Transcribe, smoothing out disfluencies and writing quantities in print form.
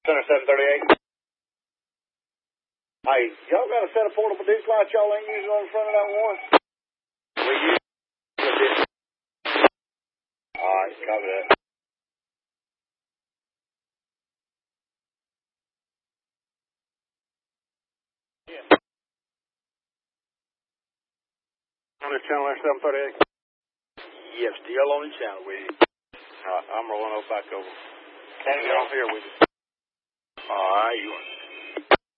Center 738. Hey, y'all got a set of portable dish lights y'all ain't using on the front of that one? We use it. Alright, copy that. On the channel there, 738? Yep, still on the channel with you. I'm rolling up back over. Can't get off here with you. Alright, you want